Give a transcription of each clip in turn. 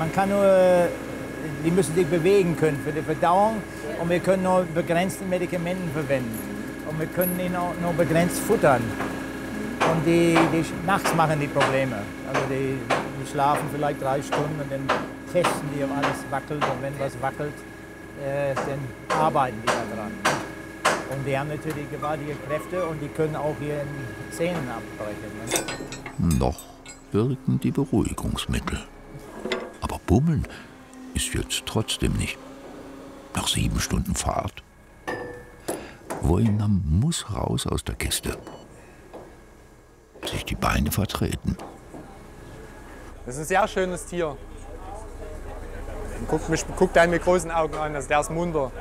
Man kann nur, die müssen sich bewegen können für die Verdauung und wir können nur begrenzte Medikamenten verwenden. Und wir können ihn auch nur begrenzt futtern. Und die nachts machen die Probleme. Also die schlafen vielleicht 3 Stunden und dann testen die, ob alles wackelt. Und wenn was wackelt, dann arbeiten die daran. Und die haben natürlich gewaltige Kräfte und die können auch hier Zähne abbrechen. Ne? Noch wirken die Beruhigungsmittel. Aber Bummeln ist jetzt trotzdem nicht. Nach 7 Stunden Fahrt. Woinam muss raus aus der Kiste. Sich die Beine vertreten. Das ist ein sehr schönes Tier. Guckt einen mit großen Augen an, also der ist munter.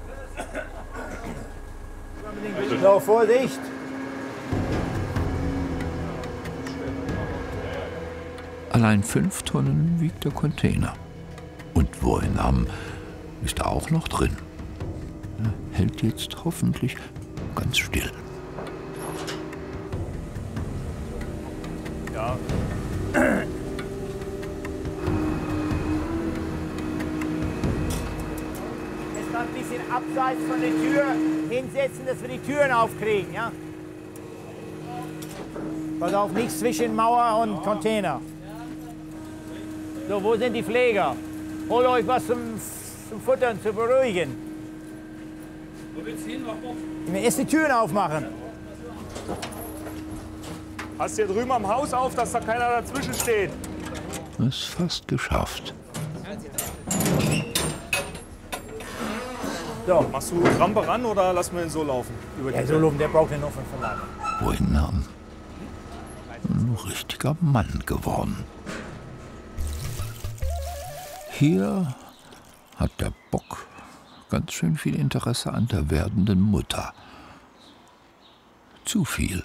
So, Vorsicht! Allein 5 Tonnen wiegt der Container. Und Woinam ist da auch noch drin. Er hält jetzt hoffentlich ganz still. Ja. Jetzt mal ein bisschen abseits von der Tür hinsetzen, dass wir die Türen aufkriegen, ja? Pass auf, nichts zwischen Mauer und Container. So, wo sind die Pfleger? Holt euch was zum Futtern, zu beruhigen. Wo willst du hin? Erst die Türen aufmachen. Hast du hier drüben am Haus auf, dass da keiner dazwischen steht? Ist fast geschafft. So. Machst du Rampe ran oder lassen wir ihn so laufen? Ja, so laufen, der braucht ja nur 5 Verlagen. Woinam. Ein richtiger Mann geworden. Hier hat der Bock ganz schön viel Interesse an der werdenden Mutter. Zu viel.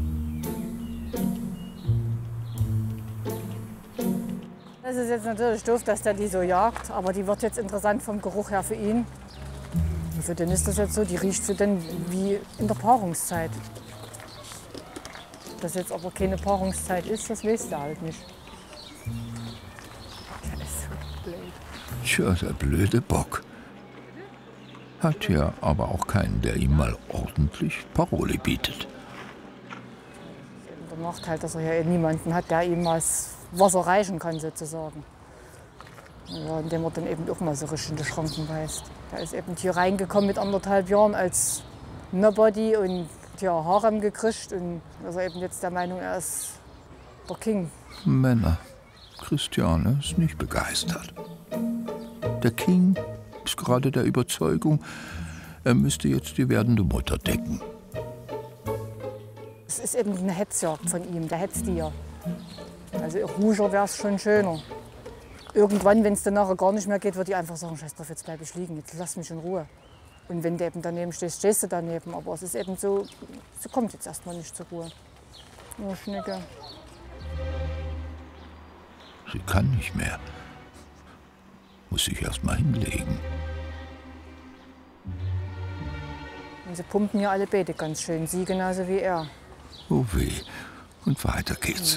Das ist jetzt natürlich doof, dass der die so jagt, aber die wird jetzt interessant vom Geruch her für ihn. Und für den ist das jetzt so, die riecht für den wie in der Paarungszeit. Dass jetzt aber keine Paarungszeit ist, das weiß der halt nicht. Der ist so blöd. Tja, der blöde Bock. Hat ja aber auch keinen, der ihm mal ordentlich Paroli bietet. Der Nachteil, dass er ja niemanden hat, der ihm was Wasser reichen kann, sozusagen. Ja, indem er dann eben auch mal so richtig in die Schranken weist. Der ist eben hier reingekommen mit 1,5 Jahren als Nobody und ja, Harem gekriegt. Und ist er eben jetzt der Meinung, er ist der King. Männer. Christiane ist nicht begeistert. Der King ist gerade der Überzeugung, er müsste jetzt die werdende Mutter decken. Es ist eben eine Hetzjagd von ihm, der hetzt die ja. Also ruhiger wäre es schon schöner. Irgendwann, wenn es dann nachher gar nicht mehr geht, würde ich einfach sagen, scheiß drauf, jetzt bleibe ich liegen, jetzt lass mich in Ruhe. Und wenn du eben daneben stehst, stehst du daneben. Aber es ist eben so, sie kommt jetzt erstmal nicht zur Ruhe. Nur Schnicke. Sie kann nicht mehr. Muss sich erst mal hinlegen. Und sie pumpen ja alle Beete ganz schön, sie genauso wie er. Oh weh. Und weiter geht's.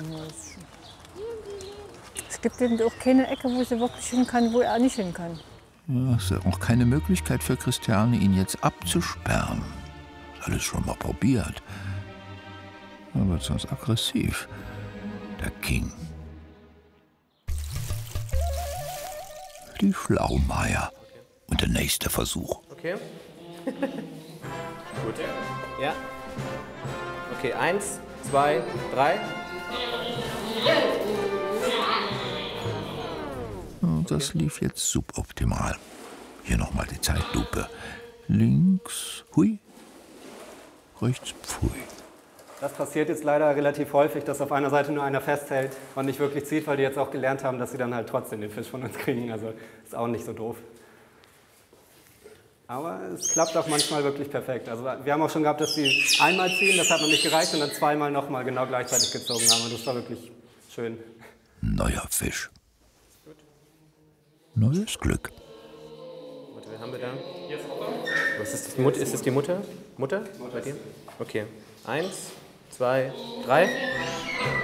Es gibt eben auch keine Ecke, wo sie wirklich hin kann, wo er nicht hin kann. Ja, ist ja auch keine Möglichkeit für Christiane, ihn jetzt abzusperren. Alles schon mal probiert. Er wird sonst aggressiv. Der King. Die Schlaumeier. Und der nächste Versuch. Okay. Gut. Ja. Okay, 1, 2, 3. Das lief jetzt suboptimal. Hier nochmal die Zeitlupe. Links, hui. Rechts, pfui. Das passiert jetzt leider relativ häufig, dass auf einer Seite nur einer festhält und nicht wirklich zieht, weil die jetzt auch gelernt haben, dass sie dann halt trotzdem den Fisch von uns kriegen. Also ist auch nicht so doof. Aber es klappt auch manchmal wirklich perfekt. Also wir haben auch schon gehabt, dass sie einmal ziehen, das hat noch nicht gereicht, und dann zweimal nochmal genau gleichzeitig gezogen haben. Und das war wirklich schön. Neuer Fisch. Neues Glück. Warte, wen haben wir da? Was ist das? Ist das die Mutter? Mutter? Bei dir? Okay. 1, 2, 3.